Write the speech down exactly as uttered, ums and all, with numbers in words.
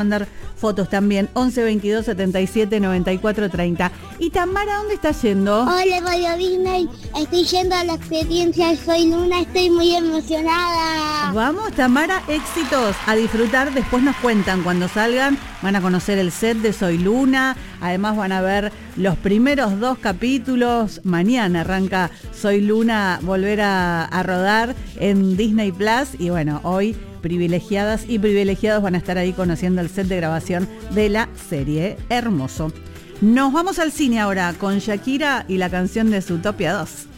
mandar fotos también. Once veintidós setenta y siete noventa y cuatro treinta. Y Tamara, ¿dónde estás yendo? Hola, Radio Disney. Estoy yendo a la experiencia de Soy Luna. Estoy muy emocionada. Vamos, Tamara, éxitos. A disfrutar. Después nos cuentan cuando salgan. Van a conocer el set de Soy Luna. Además van a ver los primeros dos capítulos. Mañana arranca Soy Luna, volver a, a rodar en Disney Plus. Y bueno, hoy privilegiadas y privilegiados van a estar ahí conociendo el set de grabación de la serie. Hermoso. Nos vamos al cine ahora con Shakira y la canción de Zootopia dos.